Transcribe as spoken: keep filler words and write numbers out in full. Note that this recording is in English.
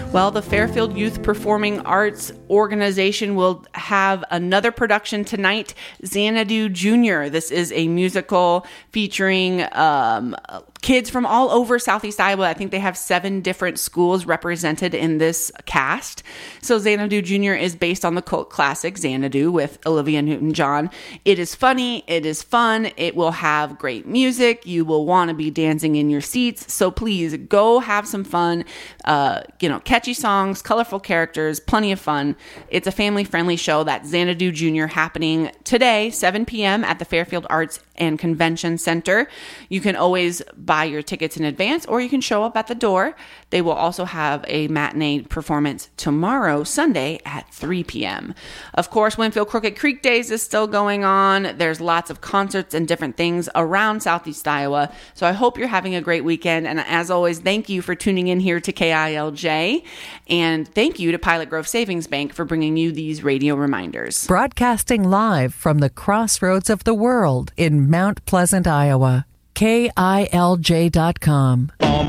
Well, the Fairfield Youth Performing Arts Organization will have another production tonight, Xanadu Junior This is a musical featuring um, kids from all over Southeast Iowa. I think they have seven different schools represented in this cast. So Xanadu Junior is based on the cult classic Xanadu with Olivia Newton-John. It is funny. It is fun. It will have great music. You will want to be dancing in your seats. So please go have some fun. Uh, you know, catchy songs, colorful characters, plenty of fun. It's a family-friendly show. That's Xanadu Junior happening today, seven p.m. at the Fairfield Arts and Convention Center. You can always buy your tickets in advance, or you can show up at the door. They will also have a matinee performance tomorrow, Sunday, at three p.m. Of course, Winfield Crooked Creek Days is still going on. There's lots of concerts and different things around Southeast Iowa. So I hope you're having a great weekend. And as always, thank you for tuning in here to K I L J. And thank you to Pilot Grove Savings Bank for bringing you these radio reminders. Broadcasting live from the crossroads of the world in Mount Pleasant, Iowa. K I L J dot com.